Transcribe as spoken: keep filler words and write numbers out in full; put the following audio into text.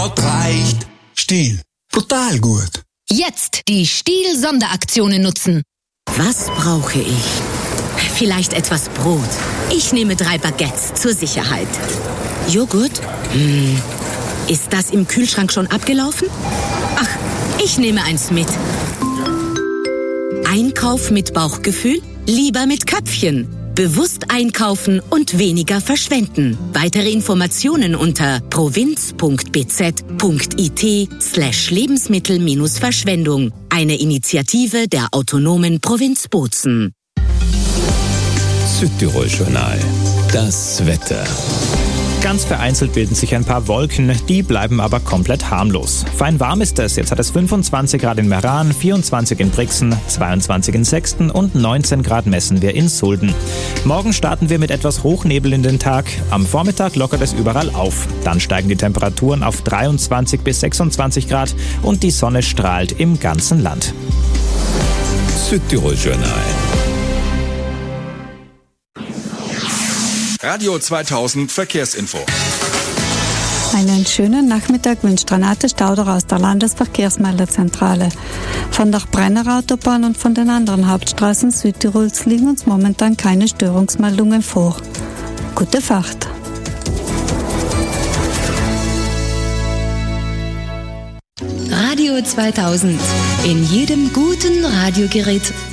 reicht. Stihl. Brutal gut. Jetzt die Stihl-Sonderaktionen nutzen. Was brauche ich? Vielleicht etwas Brot. Ich nehme drei Baguettes zur Sicherheit. Joghurt? Hm. Ist das im Kühlschrank schon abgelaufen? Ach, ich nehme eins mit. Einkauf mit Bauchgefühl? Lieber mit Köpfchen. Bewusst einkaufen und weniger verschwenden. Weitere Informationen unter provinz.bz.it slash Lebensmittel-Verschwendung. Eine Initiative der autonomen Provinz Bozen. Südtirol-Journal. Das Wetter. Ganz vereinzelt bilden sich ein paar Wolken, die bleiben aber komplett harmlos. Fein warm ist es, jetzt hat es fünfundzwanzig Grad in Meran, vierundzwanzig in Brixen, zweiundzwanzig in Sexten und neunzehn Grad messen wir in Sulden. Morgen starten wir mit etwas Hochnebel in den Tag, am Vormittag lockert es überall auf. Dann steigen die Temperaturen auf dreiundzwanzig bis sechsundzwanzig Grad und die Sonne strahlt im ganzen Land. Südtirol-Journal. Radio zweitausend Verkehrsinfo. Einen schönen Nachmittag wünscht Renate Stauder aus der Landesverkehrsmeldezentrale. Von der Brenner Autobahn und von den anderen Hauptstraßen Südtirols liegen uns momentan keine Störungsmeldungen vor. Gute Fahrt. Radio zweitausend. In jedem guten Radiogerät